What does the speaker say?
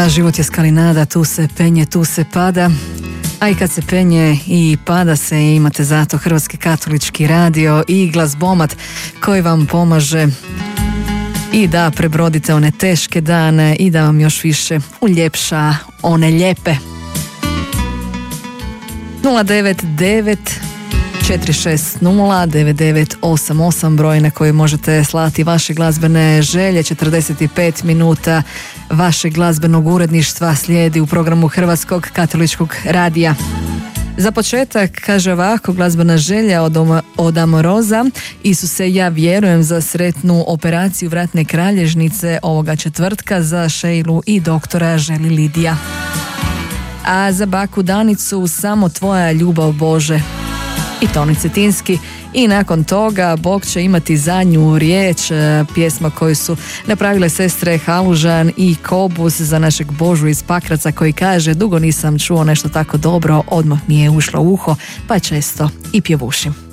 Da, život je skalinada, tu se penje, tu se pada, a i kad se penje i pada se, imate zato Hrvatski katolički radio i Glazbomat koji vam pomaže i da prebrodite one teške dane i da vam još više uljepša one lijepe. 099 460 9988 broj na koji možete slati vaše glazbene želje. 45 minuta vašeg glazbenog uredništva slijedi u programu Hrvatskog katoličkog radija. Za početak kaže ovako, glazbena želja od Amoroza: Isuse, ja vjerujem za sretnu operaciju vratne kralježnice ovoga četvrtka za Šejlu i doktora želi Lidija. A za baku Danicu samo tvoja ljubav Bože i Toni Cetinski. I nakon toga Bog će imati zadnju riječ, pjesma koju su napravile sestre Halužan i Kobus za našeg Božu iz Pakraca koji kaže: dugo nisam čuo nešto tako dobro, odmah mi je ušlo u uho, pa često i pjevušim.